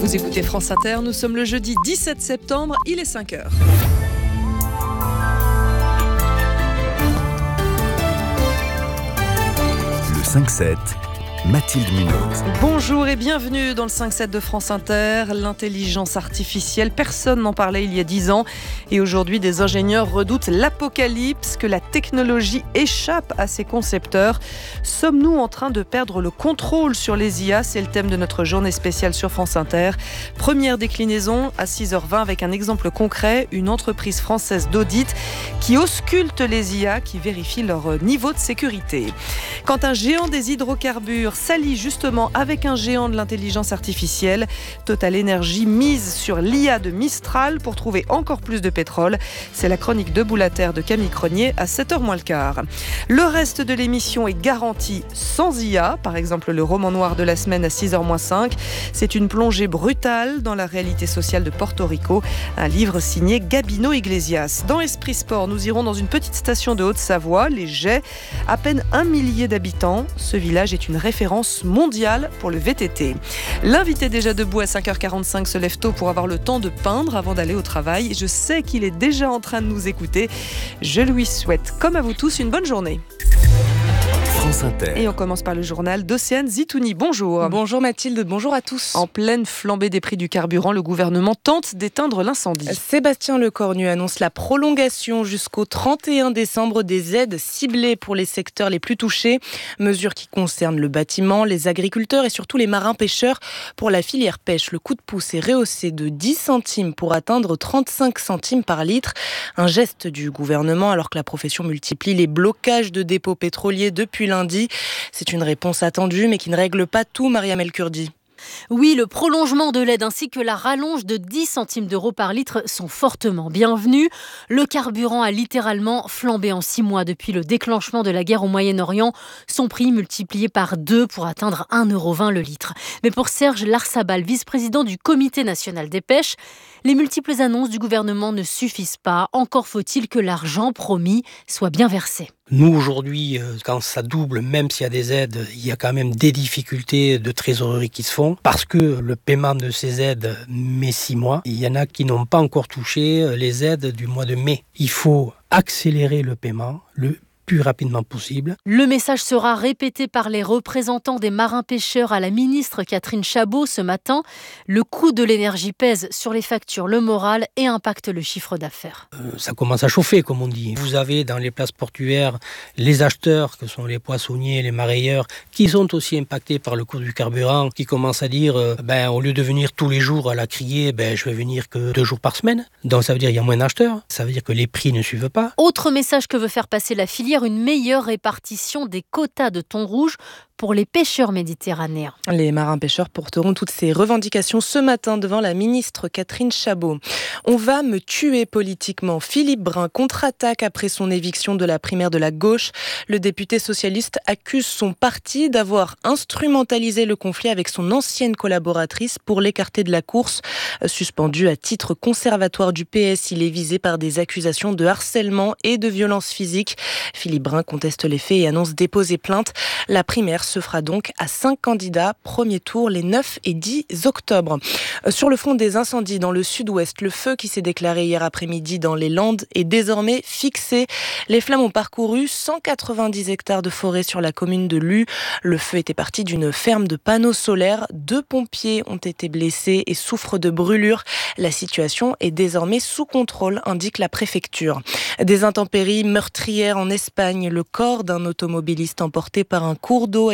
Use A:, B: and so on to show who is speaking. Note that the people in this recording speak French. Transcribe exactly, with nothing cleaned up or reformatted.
A: Vous écoutez France Inter, nous sommes le jeudi dix-sept septembre, il est cinq heures.
B: Le cinq sept, Mathilde Munoz.
A: Bonjour et bienvenue dans le cinq sept de France Inter. L'intelligence artificielle, personne n'en parlait il y a dix ans. Et aujourd'hui, des ingénieurs redoutent l'apocalypse, que la technologie échappe à ses concepteurs. Sommes-nous en train de perdre le contrôle sur les I A ? C'est le thème de notre journée spéciale sur France Inter. Première déclinaison à six heures vingt avec un exemple concret. Une entreprise française d'audit qui ausculte les I A, qui vérifie leur niveau de sécurité. Quand un géant des hydrocarbures s'allie justement avec un géant de l'intelligence artificielle, Total Energy mise sur l'I A de Mistral pour trouver encore plus de pétrole. C'est la chronique Debout la Terre de Camille Cronier à sept heures moins le quart. Le reste de l'émission est garanti sans I A, par exemple le roman noir de la semaine à six heures moins cinq. C'est une plongée brutale dans la réalité sociale de Porto Rico, un livre signé Gabino Iglesias. Dans Esprit Sport, nous irons dans une petite station de Haute-Savoie, les Jets, à peine un millier d'habitants. Ce village est une référence mondiale pour le V T T. L'invité déjà debout à cinq heures quarante-cinq se lève tôt pour avoir le temps de peindre avant d'aller au travail. Je sais qu'il est déjà en train de nous écouter. Je lui souhaite, comme à vous tous, une bonne journée.
B: France Inter.
A: Et on commence par le journal d'Océane Zitouni. Bonjour.
C: Bonjour Mathilde, bonjour à tous.
A: En pleine flambée des prix du carburant, le gouvernement tente d'éteindre l'incendie.
C: Sébastien Lecornu annonce la prolongation jusqu'au trente et un décembre des aides ciblées pour les secteurs les plus touchés. Mesures qui concernent le bâtiment, les agriculteurs et surtout les marins-pêcheurs. Pour la filière pêche, le coup de pouce est rehaussé de dix centimes pour atteindre trente-cinq centimes par litre. Un geste du gouvernement alors que la profession multiplie les blocages de dépôts pétroliers depuis lundi. C'est une réponse attendue mais qui ne règle pas tout, Mariam El Kurdi.
D: Oui, le prolongement de l'aide ainsi que la rallonge de dix centimes d'euros par litre sont fortement bienvenus. Le carburant a littéralement flambé en six mois depuis le déclenchement de la guerre au Moyen-Orient. Son prix multiplié par deux pour atteindre un euro vingt le litre. Mais pour Serge Larsabal, vice-président du Comité national des pêches, les multiples annonces du gouvernement ne suffisent pas. Encore faut-il que l'argent promis soit bien versé.
E: Nous, aujourd'hui, quand ça double, même s'il y a des aides, il y a quand même des difficultés de trésorerie qui se font parce que le paiement de ces aides met six mois. Il y en a qui n'ont pas encore touché les aides du mois de mai. Il faut accélérer le paiement, le plus rapidement possible.
D: Le message sera répété par les représentants des marins-pêcheurs à la ministre Catherine Chabot ce matin. Le coût de l'énergie pèse sur les factures, le moral et impacte le chiffre d'affaires.
E: Euh, ça commence à chauffer, comme on dit. Vous avez dans les places portuaires les acheteurs, que sont les poissonniers, les marailleurs, qui sont aussi impactés par le coût du carburant, qui commencent à dire, euh, ben, au lieu de venir tous les jours à la criée, ben, je vais venir que deux jours par semaine. Donc ça veut dire qu'il y a moins d'acheteurs. Ça veut dire que les prix ne suivent pas.
D: Autre message que veut faire passer la filière, une meilleure répartition des quotas de thon rouge pour les pêcheurs méditerranéens.
C: Les marins-pêcheurs porteront toutes ces revendications ce matin devant la ministre Catherine Chabot. On va me tuer politiquement. Philippe Brun contre-attaque après son éviction de la primaire de la gauche. Le député socialiste accuse son parti d'avoir instrumentalisé le conflit avec son ancienne collaboratrice pour l'écarter de la course. Suspendu à titre conservatoire du P S, il est visé par des accusations de harcèlement et de violence physique. Philippe Brun conteste les faits et annonce déposer plainte. La primaire se fera donc à cinq candidats. Premier tour les neuf et dix octobre. Sur le front des incendies dans le sud-ouest, le feu qui s'est déclaré hier après-midi dans les Landes est désormais fixé. Les flammes ont parcouru cent quatre-vingt-dix hectares de forêt sur la commune de Lue. Le feu était parti d'une ferme de panneaux solaires. Deux pompiers ont été blessés et souffrent de brûlures. La situation est désormais sous contrôle, indique la préfecture. Des intempéries meurtrières en Espagne. Le corps d'un automobiliste emporté par un cours d'eau